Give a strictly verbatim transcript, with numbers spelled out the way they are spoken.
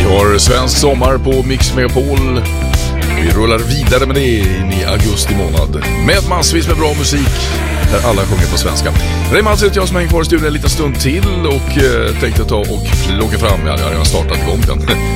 har svensk sommar på Mix Megapol. Vi rullar vidare med det in i augusti månad med massvis med bra musik där alla sjunger på svenska. Det är Mats och jag som hänger kvar i studion en liten stund till och eh, tänkte ta och plocka fram, ja, jag har redan startat igång den